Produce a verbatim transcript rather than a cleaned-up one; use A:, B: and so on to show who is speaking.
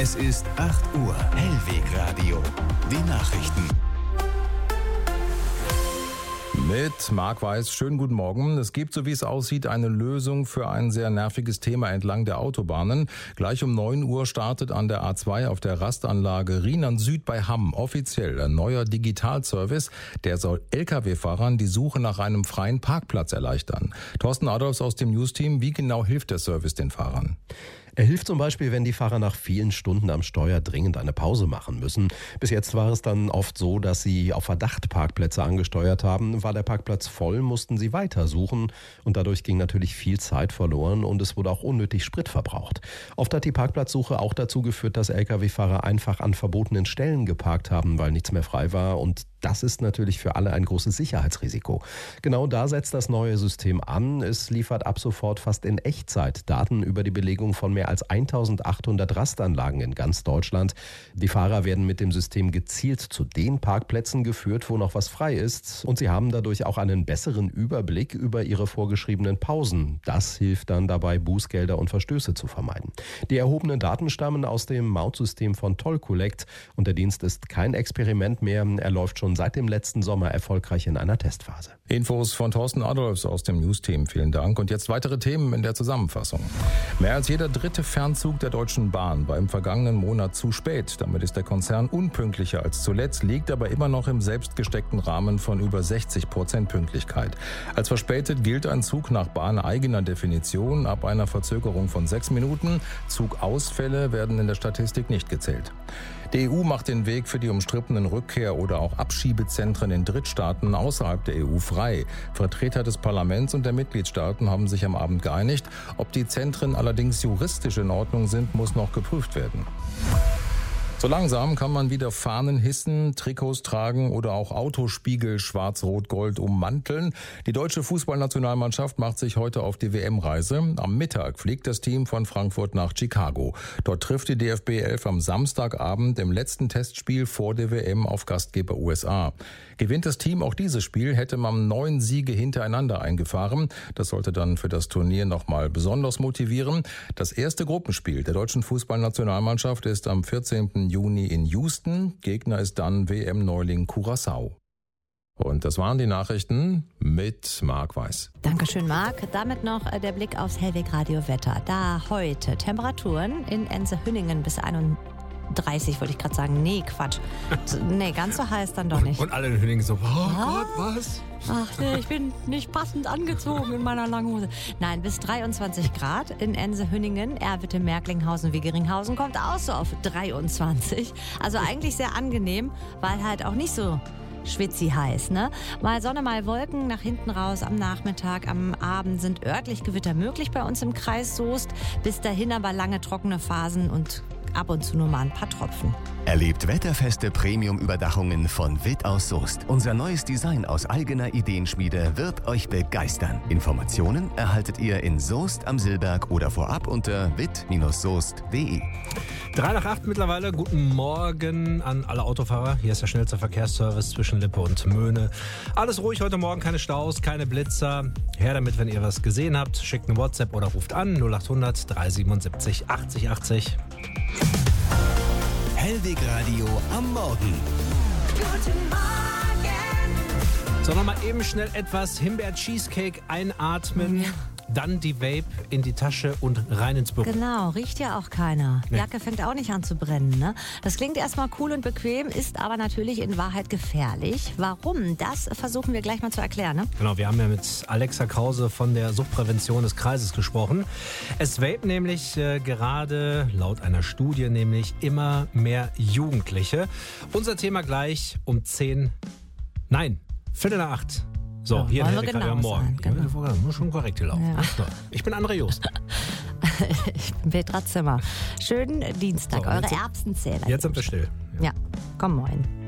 A: Es ist acht Uhr. Hellwegradio. Die Nachrichten.
B: Mit Marc Weiß, schönen guten Morgen. Es gibt, so wie es aussieht, eine Lösung für ein sehr nerviges Thema entlang der Autobahnen. Gleich um neun Uhr startet an der A zwei auf der Rastanlage Rheinland Süd bei Hamm offiziell ein neuer Digitalservice. Der soll L K W-Fahrern die Suche nach einem freien Parkplatz erleichtern. Thorsten Adolfs aus dem News-Team, wie genau hilft der Service den Fahrern?
C: Er hilft zum Beispiel, wenn die Fahrer nach vielen Stunden am Steuer dringend eine Pause machen müssen. Bis jetzt war es dann oft so, dass sie auf Verdacht Parkplätze angesteuert haben. War der Parkplatz voll, mussten sie weitersuchen und dadurch ging natürlich viel Zeit verloren und es wurde auch unnötig Sprit verbraucht. Oft hat die Parkplatzsuche auch dazu geführt, dass L K W-Fahrer einfach an verbotenen Stellen geparkt haben, weil nichts mehr frei war, und das ist natürlich für alle ein großes Sicherheitsrisiko. Genau da setzt das neue System an. Es liefert ab sofort fast in Echtzeit Daten über die Belegung von mehr als eintausendachthundert Rastanlagen in ganz Deutschland. Die Fahrer werden mit dem System gezielt zu den Parkplätzen geführt, wo noch was frei ist. Und sie haben dadurch auch einen besseren Überblick über ihre vorgeschriebenen Pausen. Das hilft dann dabei, Bußgelder und Verstöße zu vermeiden. Die erhobenen Daten stammen aus dem Mautsystem von Toll Collect. Und der Dienst ist kein Experiment mehr. Er läuft schon seit dem letzten Sommer erfolgreich in einer Testphase.
B: Infos von Thorsten Adolfs aus dem News-Team. Vielen Dank. Und jetzt weitere Themen in der Zusammenfassung. Mehr als jeder dritte Fernzug der Deutschen Bahn war im vergangenen Monat zu spät. Damit ist der Konzern unpünktlicher als zuletzt, liegt aber immer noch im selbstgesteckten Rahmen von über sechzig Prozent Pünktlichkeit. Als verspätet gilt ein Zug nach bahneigener Definition ab einer Verzögerung von sechs Minuten. Zugausfälle werden in der Statistik nicht gezählt. Die E U macht den Weg für die umstrittenen Rückkehr- oder auch Abschiebezentren in Drittstaaten außerhalb der E U frei. Vertreter des Parlaments und der Mitgliedstaaten haben sich am Abend geeinigt. Ob die Zentren allerdings juristisch in Ordnung sind, muss noch geprüft werden. So langsam kann man wieder Fahnen hissen, Trikots tragen oder auch Autospiegel schwarz-rot-gold ummanteln. Die deutsche Fußballnationalmannschaft macht sich heute auf die W M-Reise. Am Mittag fliegt das Team von Frankfurt nach Chicago. Dort trifft die D F B elf am Samstagabend im letzten Testspiel vor der W M auf Gastgeber U S A. Gewinnt das Team auch dieses Spiel, hätte man neun Siege hintereinander eingefahren. Das sollte dann für das Turnier nochmal besonders motivieren. Das erste Gruppenspiel der deutschen Fußballnationalmannschaft ist am vierzehnten Juni in Houston. Gegner ist dann W M-Neuling Curaçao. Und das waren die Nachrichten mit Marc Weiß.
D: Dankeschön, Marc. Damit noch der Blick aufs Hellwegradio-Wetter. Da heute Temperaturen in Ense-Hünningen bis einunddreißig, wollte ich gerade sagen. Nee, Quatsch. Nee, ganz so heiß dann doch nicht.
E: Und alle in Hünningen so, oh
D: ja?
E: Gott, was?
D: Ach nee, ich bin nicht passend angezogen in meiner langen Hose. Nein, bis dreiundzwanzig Grad in Ense-Hünningen. Erwitte, Merklinghausen, Wiegeringhausen kommt auch so auf dreiundzwanzig. Also eigentlich sehr angenehm, weil halt auch nicht so schwitzi heiß, ne? Mal Sonne, mal Wolken, nach hinten raus am Nachmittag, am Abend sind örtlich Gewitter möglich bei uns im Kreis Soest. Bis dahin aber lange trockene Phasen und ab und zu nur mal ein paar Tropfen.
A: Erlebt wetterfeste Premium-Überdachungen von Witt aus Soest. Unser neues Design aus eigener Ideenschmiede wird euch begeistern. Informationen erhaltet ihr in Soest am Silberg oder vorab unter witt soest punkt de.
E: Drei nach acht mittlerweile. Guten Morgen an alle Autofahrer. Hier ist der schnellste Verkehrsservice zwischen Lippe und Möhne. Alles ruhig heute Morgen, keine Staus, keine Blitzer. Her damit, wenn ihr was gesehen habt. Schickt eine WhatsApp oder ruft an null acht hundert dreihundertsiebenundsiebzig achtzig achtzig.
A: Hellwegradio am Morgen.
D: Guten Morgen.
E: So, nochmal eben schnell etwas Himbeer-Cheesecake einatmen.
D: Ja.
E: Dann die Vape in die Tasche und rein ins Büro.
D: Genau, riecht ja auch keiner.
E: Nee.
D: Jacke fängt auch nicht an zu brennen, ne? Das klingt erstmal cool und bequem, ist aber natürlich in Wahrheit gefährlich. Warum? Das versuchen wir gleich mal zu erklären, ne?
E: Genau, wir haben ja mit Alexa Krause von der Suchtprävention des Kreises gesprochen. Es vapen nämlich äh, gerade, laut einer Studie nämlich, immer mehr Jugendliche. Unser Thema gleich um zehn, nein, Viertel nach acht. So,
D: ja,
E: hier in
D: wollen wir
E: Hellwegradio
D: genau
E: am Morgen.
D: sein, genau.
E: Ja, muss schon korrekt gelaufen.
D: Ja.
E: So, ich bin André Jost.
D: Ich bin Petra Zimmer. Schönen Dienstag,
E: So,
D: eure
E: jetzt-
D: Erbsenzähler.
E: Jetzt sind wir still.
D: Ja, komm moin.